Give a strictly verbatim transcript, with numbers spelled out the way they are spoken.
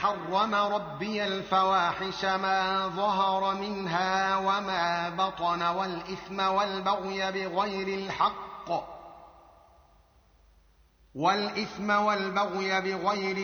حرم ربي الفواحش ما ظهر منها وما بطن والإثم والبغي بغير الحق والإثم والبغي بغير